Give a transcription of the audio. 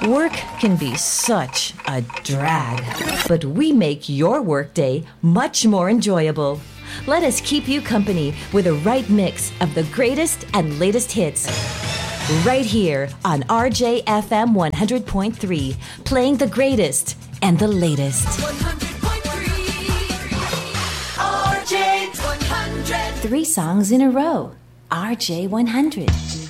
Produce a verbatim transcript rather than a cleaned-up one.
Work can be such a drag, but we make your workday much more enjoyable. Let us keep you company with a right mix of the greatest and latest hits. Right here on R J F M one hundred point three, playing the greatest and the latest. one hundred point three R J one hundred. Three songs in a row. R J one hundred.